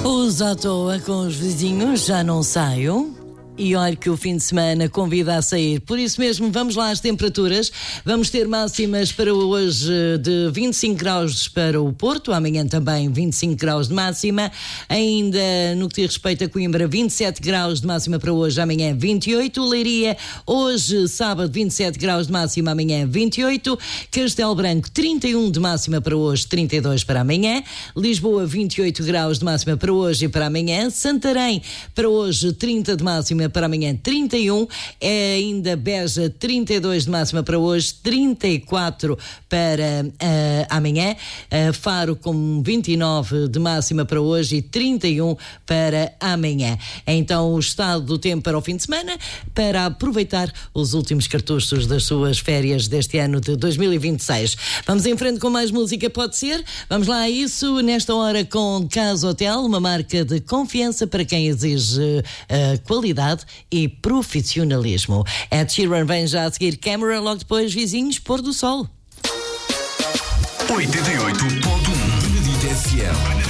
Os à toa com os vizinhos já não saio. E olha que o fim de semana convida a sair. Por isso mesmo, vamos lá às temperaturas. Vamos ter máximas para hoje de 25 graus para o Porto. Amanhã também 25 graus de máxima. Ainda no que diz respeito a Coimbra, 27 graus de máxima para hoje. Amanhã 28. Leiria, hoje sábado 27 graus de máxima. Amanhã 28. Castelo Branco 31 de máxima para hoje, 32 para amanhã. Lisboa 28 graus de máxima para hoje e para amanhã. Santarém para hoje 30 de máxima para amanhã 31, ainda Beja 32 de máxima para hoje, 34 para amanhã, Faro com 29 de máxima para hoje e 31 para amanhã. Então o estado do tempo para o fim de semana, para aproveitar os últimos cartuchos das suas férias deste ano de 2026. Vamos em frente com mais música, pode ser? Vamos lá a isso, nesta hora com Casa Hotel, uma marca de confiança para quem exige qualidade e profissionalismo. Ed Sheeran vem já a seguir, Camera, logo depois Vizinhos, Pôr do Sol. 88.1 Benedito FM.